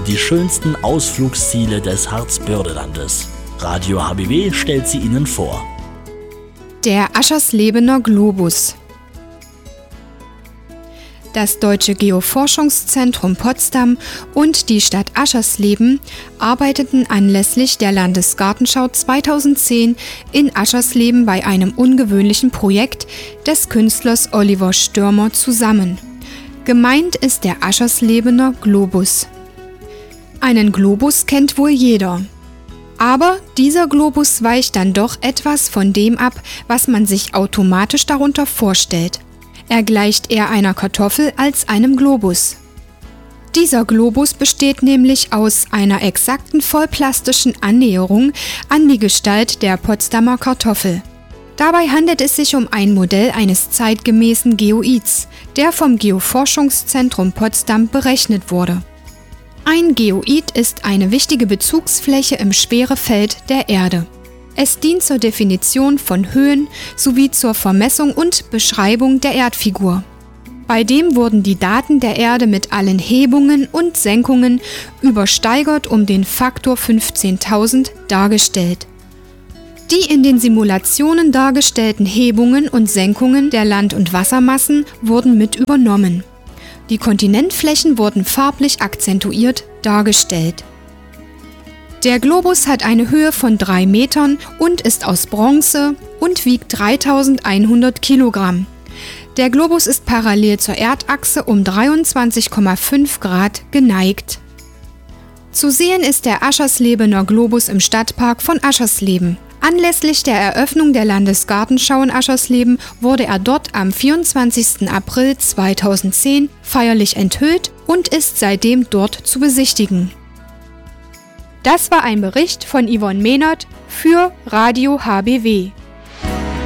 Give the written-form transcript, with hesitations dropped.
die schönsten Ausflugsziele des Harzbördelandes. Radio HBW stellt sie Ihnen vor. Der Ascherslebener Globus. Das Deutsche Geoforschungszentrum Potsdam und die Stadt Aschersleben arbeiteten anlässlich der Landesgartenschau 2010 in Aschersleben bei einem ungewöhnlichen Projekt des Künstlers Oliver Störmer zusammen. Gemeint ist der Ascherslebener Globus. Einen Globus kennt wohl jeder. Aber dieser Globus weicht dann doch etwas von dem ab, was man sich automatisch darunter vorstellt. Er gleicht eher einer Kartoffel als einem Globus. Dieser Globus besteht nämlich aus einer exakten vollplastischen Annäherung an die Gestalt der Potsdamer Kartoffel. Dabei handelt es sich um ein Modell eines zeitgemäßen Geoids, der vom Geoforschungszentrum Potsdam berechnet wurde. Ein Geoid ist eine wichtige Bezugsfläche im Schwerefeld der Erde. Es dient zur Definition von Höhen sowie zur Vermessung und Beschreibung der Erdfigur. Bei dem wurden die Daten der Erde mit allen Hebungen und Senkungen übersteigert um den Faktor 15.000 dargestellt. Die in den Simulationen dargestellten Hebungen und Senkungen der Land- und Wassermassen wurden mit übernommen. Die Kontinentflächen wurden farblich akzentuiert dargestellt. Der Globus hat eine Höhe von 3 Metern und ist aus Bronze und wiegt 3100 Kilogramm. Der Globus ist parallel zur Erdachse um 23,5 Grad geneigt. Zu sehen ist der Ascherslebener Globus im Stadtpark von Aschersleben. Anlässlich der Eröffnung der Landesgartenschau in Aschersleben wurde er dort am 24. April 2010 feierlich enthüllt und ist seitdem dort zu besichtigen. Das war ein Bericht von Yvonne Mehnert für Radio HBW.